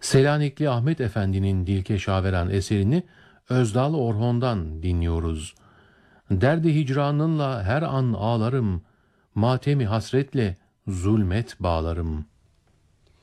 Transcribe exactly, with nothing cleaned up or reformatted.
Selanikli Ahmet Efendi'nin Dilkeşaveran eserini Özdal Orhon'dan dinliyoruz. Derdi hicranınla her an ağlarım, matemi hasretle zulmet bağlarım.